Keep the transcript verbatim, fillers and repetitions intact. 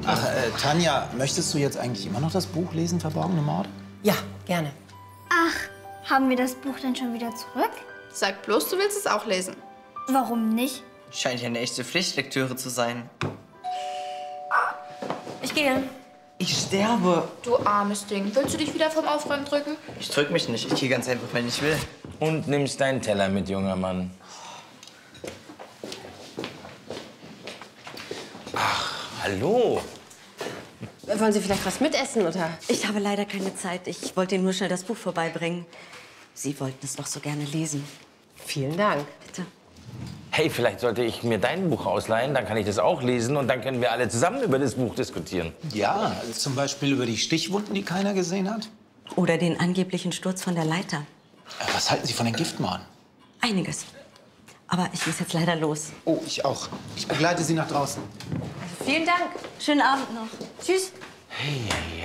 Ach, äh, Tanja, möchtest du jetzt eigentlich immer noch das Buch lesen, Verborgene Morde? Ja, gerne. Ach, haben wir das Buch denn schon wieder zurück? Sag bloß, du willst es auch lesen. Warum nicht? Scheint ja eine echte Pflichtlektüre zu sein. Ich gehe. Ich sterbe. Du armes Ding. Willst du dich wieder vom Aufräumen drücken? Ich drück mich nicht. Ich gehe ganz einfach, wenn ich will. Und nimmst deinen Teller mit, junger Mann. Ach, hallo. Wollen Sie vielleicht was mitessen, oder? Ich habe leider keine Zeit. Ich wollte Ihnen nur schnell das Buch vorbeibringen. Sie wollten es doch so gerne lesen. Vielen Dank. Bitte. Hey, vielleicht sollte ich mir dein Buch ausleihen, dann kann ich das auch lesen und dann können wir alle zusammen über das Buch diskutieren. Ja, zum Beispiel über die Stichwunden, die keiner gesehen hat. Oder den angeblichen Sturz von der Leiter. Äh, Was halten Sie von den Giftmorden? Einiges. Aber ich muss jetzt leider los. Oh, ich auch. Ich begleite Sie nach draußen. Vielen Dank. Schönen Abend noch. Tschüss. Hey, hey,